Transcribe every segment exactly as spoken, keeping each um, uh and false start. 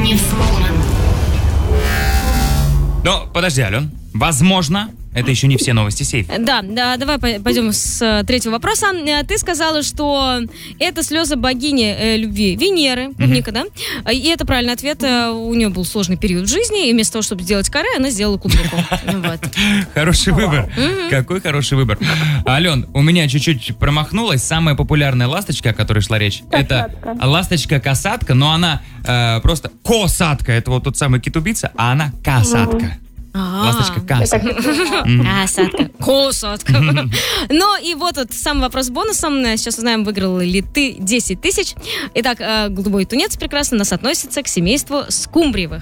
не взломан. Но, подожди, Ален, возможно, это еще не все новости сейфа. Да, да, давай пойдем с э, третьего вопроса. Ты сказала, что это слезы богини э, любви Венеры, клубника, mm-hmm. да? И это правильный ответ. У нее был сложный период в жизни, и вместо того, чтобы сделать каре, она сделала клубнику. Хороший выбор. Какой хороший выбор. Ален, у меня чуть-чуть промахнулась. Самая популярная ласточка, о которой шла речь, это ласточка-касатка, но она просто косатка. Это вот тот самый кит-убийца, а она касатка. Ласточка касатка. Касатка. Косатка. Ну и вот вот самый вопрос с бонусом. Сейчас узнаем, выиграл ли ты десять тысяч. Итак, голубой тунец прекрасно нас относится к семейству скумбриевых.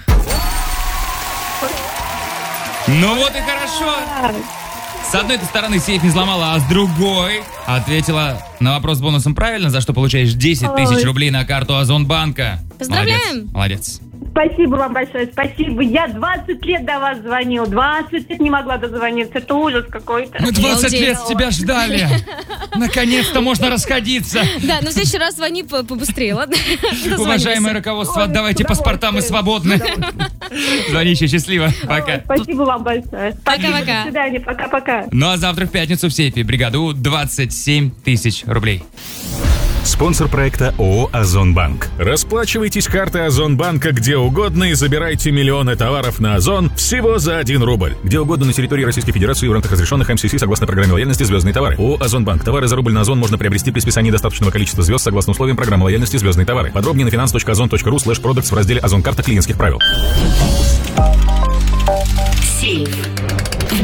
Ну вот и хорошо. С одной стороны сейф не взломала, а с другой ответила на вопрос с бонусом правильно, за что получаешь десять тысяч рублей на карту Озонбанка. Поздравляем! Молодец. Молодец. Спасибо вам большое, спасибо. Я двадцать лет до вас звонил, двадцать лет не могла дозвониться. Это ужас какой-то. Мы двадцать лет тебя ждали. Наконец-то можно расходиться. Да, но в следующий раз звони побыстрее, ладно? Уважаемое руководство, отдавайте паспорта, мы свободны. Звоните, счастливо. Пока. Спасибо вам большое. Пока-пока. До свидания, пока-пока. Ну а завтра в пятницу в сейфе бригаду двадцать семь тысяч рублей. Спонсор проекта ООО «Озонбанк». Расплачивайтесь картой Озонбанка где угодно и забирайте миллионы товаров на Озон всего за один рубль. Где угодно на территории Российской Федерации в рамках разрешенных эм си си согласно программе лояльности «Звездные товары». ООО «Озонбанк». Товары за рубль на Озон можно приобрести при списании достаточного количества звезд согласно условиям программы лояльности «Звездные товары». Подробнее на finance точка озон точка ру слэш продактс в разделе «Озон карта клиентских правил». Сейф.